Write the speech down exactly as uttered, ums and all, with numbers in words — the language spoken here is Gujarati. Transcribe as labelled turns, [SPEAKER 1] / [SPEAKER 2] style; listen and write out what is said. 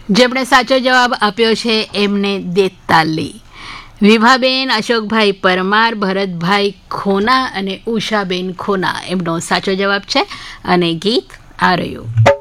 [SPEAKER 1] જેમણે સાચો જવાબ આપ્યો છે એમને દેતાલી. વિભાબેન, અશોકભાઈ પરમાર, ભરતભાઈ ખોના અને ઉષાબેન ખોના એમનો સાચો જવાબ છે અને ગીત આ રહ્યું.